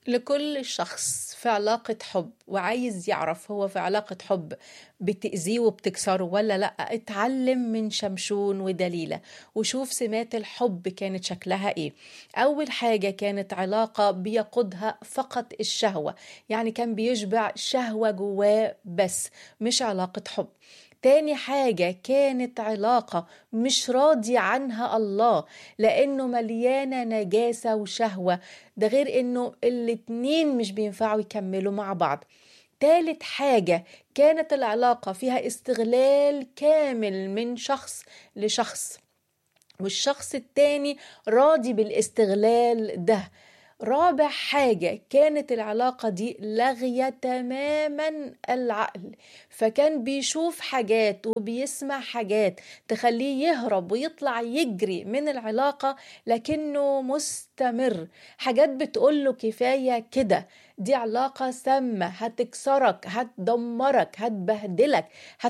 لكل شخص في علاقة حب وعايز يعرف هو في علاقة حب بتأذيه وبتكسره ولا لأ، اتعلم من شمشون ودليلة وشوف سمات الحب كانت شكلها ايه. أول حاجة كانت علاقة بيقودها فقط الشهوة، يعني كان بيشبع شهوة جواه بس مش علاقة حب. تاني حاجة كانت علاقة مش راضي عنها الله لأنه مليانة نجاسة وشهوة، ده غير أنه الاتنين مش بينفعوا يكملوا مع بعض. تالت حاجة كانت العلاقة فيها استغلال كامل من شخص لشخص، والشخص التاني راضي بالاستغلال ده. رابع حاجة كانت العلاقة دي لاغية تماما العقل، فكان بيشوف حاجات وبيسمع حاجات تخليه يهرب ويطلع يجري من العلاقة، لكنه مستمر. حاجات بتقوله كفاية كده، دي علاقة سامة هتكسرك هتدمرك هتبهدلك،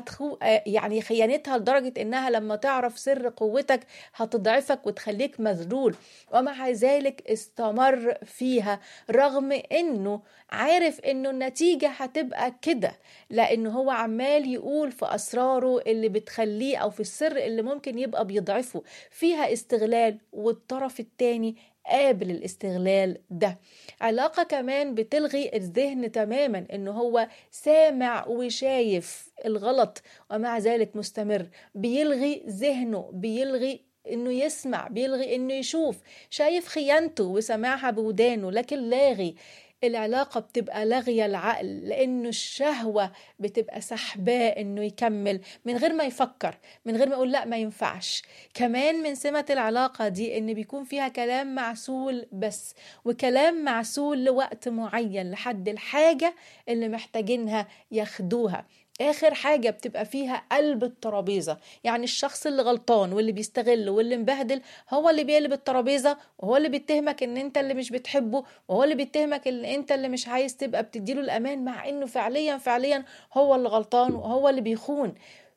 يعني خيانتها لدرجة انها لما تعرف سر قوتك هتضعفك وتخليك مذلول. ومع ذلك استمر فيها رغم انه عارف انه النتيجة هتبقى كده، لانه هو عمال يقول في اسراره اللي بتخليه او في السر اللي ممكن يبقى بيضعفه. فيها استغلال والطرف التاني قابل الاستغلال ده. علاقة كمان بتلغي الذهن تماما، انه هو سامع وشايف الغلط ومع ذلك مستمر. بيلغي ذهنه، بيلغي انه يسمع، بيلغي انه يشوف، شايف خيانته وسمعها بودانه لكن لاغي. العلاقة بتبقى لاغية العقل لأنه الشهوة بتبقى سحباه إنه يكمل من غير ما يفكر، من غير ما يقول لا ما ينفعش. كمان من سمة العلاقة دي إن بيكون فيها كلام معسول بس، وكلام معسول لوقت معين لحد الحاجة اللي محتاجينها ياخدوها. آخر حاجة بتبقى فيها قلب الترابيزة، يعني الشخص اللي غلطان واللي بيستغل واللي مبهدل هو اللي بيقلب الترابيزة، وهو اللي بيتهمك ان انت اللي مش بتحبه، وهو اللي بيتهمك ان انت اللي مش عايز تبقى بتديله الامان، مع انه فعليا هو اللي غلطان وهو اللي بيخون.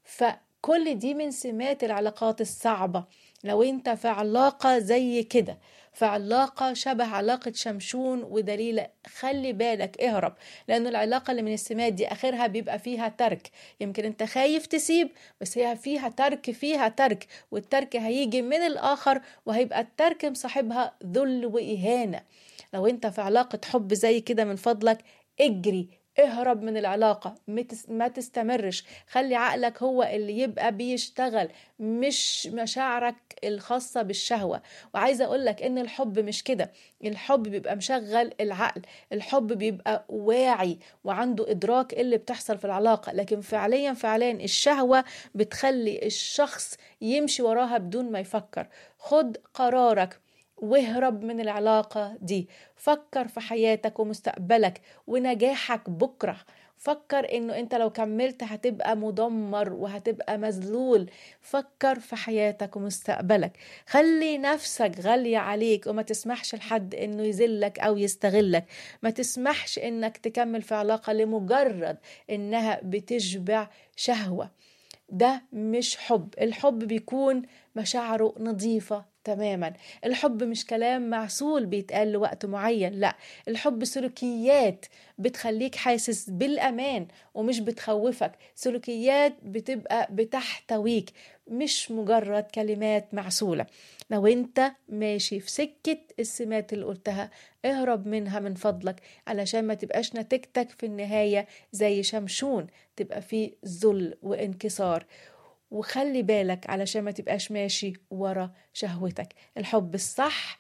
فكل دي من سمات العلاقات الصعبة. لو انت في علاقة زي كده، في علاقة شبه علاقة شمشون ودليلة، خلي بالك اهرب، لأن العلاقة اللي من السمات دي آخرها بيبقى فيها ترك. يمكن انت خايف تسيب بس هي فيها ترك، فيها ترك، والترك هيجي من الآخر وهيبقى الترك مصاحبها ذل وإهانة. لو انت في علاقة حب زي كده من فضلك اجري، اهرب من العلاقة، ما تستمرش. خلي عقلك هو اللي يبقى بيشتغل، مش مشاعرك الخاصة بالشهوة. وعايزة اقولك ان الحب مش كده، الحب بيبقى مشغل العقل، الحب بيبقى واعي وعنده ادراك اللي بتحصل في العلاقة، لكن فعليا الشهوة بتخلي الشخص يمشي وراها بدون ما يفكر. خد قرارك واهرب من العلاقة دي. فكر في حياتك ومستقبلك ونجاحك بكرة. فكر انه انت لو كملت هتبقى مدمر وهتبقى مذلول. فكر في حياتك ومستقبلك، خلي نفسك غالية عليك وما تسمحش لحد انه يذلك او يستغلك. ما تسمحش انك تكمل في علاقة لمجرد انها بتشبع شهوة. ده مش حب. الحب بيكون مشاعره نظيفة تماما. الحب مش كلام معسول بيتقال لوقت معين، لا، الحب سلوكيات بتخليك حاسس بالأمان ومش بتخوفك، سلوكيات بتبقى بتحتويك، مش مجرد كلمات معسولة. لو انت ماشي في سكة السمات اللي قلتها اهرب منها من فضلك، علشان ما تبقاش نتيجتك في النهاية زي شمشون، تبقى فيه ذل وانكسار. وخلي بالك علشان ما تبقاش ماشي ورا شهوتك. الحب الصح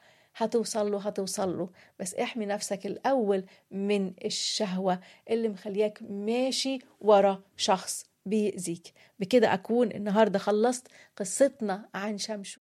هتوصل له، بس احمي نفسك الأول من الشهوة اللي مخليك ماشي ورا شخص بيأذيك. بكده أكون النهاردة خلصت قصتنا عن شمشون.